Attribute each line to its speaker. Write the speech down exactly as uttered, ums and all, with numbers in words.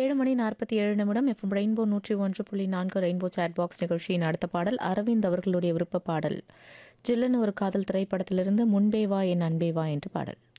Speaker 1: ஏழு மணி நாற்பத்தி ஏழு நிமிடம் எஃப்எம் ரெயின்போ நூற்றி ஒன்று புள்ளி நான்கு ரெயின்போ சாட் பாக்ஸ் நிகழ்ச்சியின் அடுத்த பாடல் அரவிந்த் அவர்களுடைய விருப்ப பாடல் ஜில்லுன்னு ஒரு காதல் திரைப்படத்திலிருந்து முன்பே வா என் அன்பே வா என்ற பாடல்.